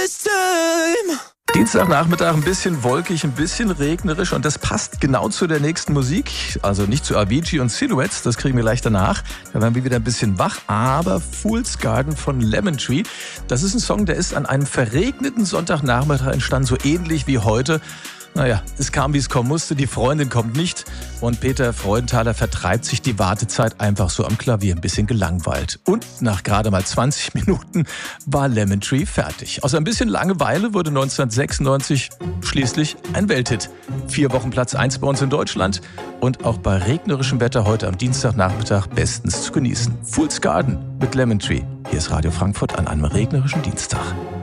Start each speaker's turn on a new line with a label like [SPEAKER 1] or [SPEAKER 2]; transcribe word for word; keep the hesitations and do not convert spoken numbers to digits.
[SPEAKER 1] this time.
[SPEAKER 2] Dienstagnachmittag ein bisschen wolkig, ein bisschen regnerisch und das passt genau zu der nächsten Musik. Also nicht zu Avicii und Silhouettes, das kriegen wir gleich danach. Da werden wir wieder ein bisschen wach, aber Fool's Garden von Lemon Tree. Das ist ein Song, der ist an einem verregneten Sonntagnachmittag entstanden, so ähnlich wie heute. Naja, es kam, wie es kommen musste. Die Freundin kommt nicht und Peter Freudenthaler vertreibt sich die Wartezeit einfach so am Klavier, ein bisschen gelangweilt. Und nach gerade mal zwanzig Minuten war Lemon Tree fertig. Aus ein bisschen Langeweile wurde neunzehnhundertsechsundneunzig schließlich ein Welthit. Vier Wochen Platz eins bei uns in Deutschland und auch bei regnerischem Wetter heute am Dienstagnachmittag bestens zu genießen. Fool's Garden mit Lemon Tree. Hier ist Radio Frankfurt an einem regnerischen Dienstag.